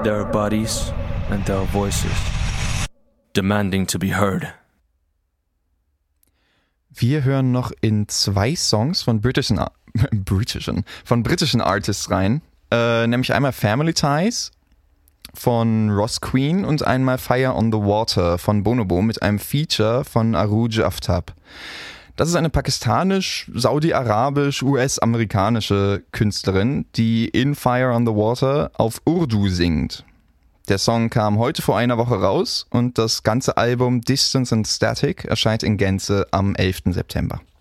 Their bodies and their voices demanding to be heard. Wir hören noch in 2 Songs von britischen Artists rein. Nämlich einmal Family Ties von Ross Queen und einmal Fire on the Water von Bonobo mit einem Feature von Arooj Aftab. Das ist eine pakistanisch, saudi-arabisch, US-amerikanische Künstlerin, die in Fire on the Water auf Urdu singt. Der Song kam heute vor einer Woche raus und das ganze Album Distance and Static erscheint in Gänze am 11. September.